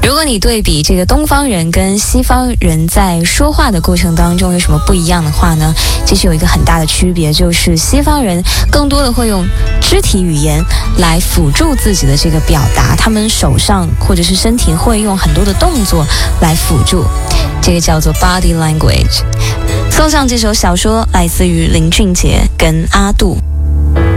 如果你对比这个东方人跟西方人在说话的过程当中有什么不一样的话呢，其实有一个很大的区别，就是西方人更多的会用肢体语言来辅助自己的这个表达，他们手上或者是身体会用很多的动作来辅助，这个叫做 body language。送上这首小说来自于林俊杰跟阿杜。